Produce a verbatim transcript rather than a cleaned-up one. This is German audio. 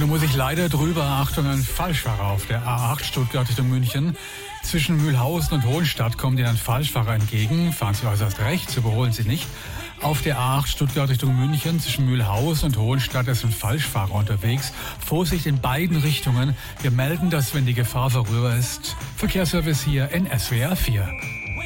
da muss ich leider drüber. Achtung, ein Falschfahrer auf der A acht Stuttgart Richtung München. Zwischen Mühlhausen und Hohenstadt kommt Ihnen ein Falschfahrer entgegen. Fahren Sie äußerst rechts, überholen Sie nicht. Auf der A acht Stuttgart Richtung München zwischen Mühlhausen und Hohenstadt ist ein Falschfahrer unterwegs. Vorsicht in beiden Richtungen. Wir melden das, wenn die Gefahr vorüber ist. Verkehrsservice hier in S W R vier.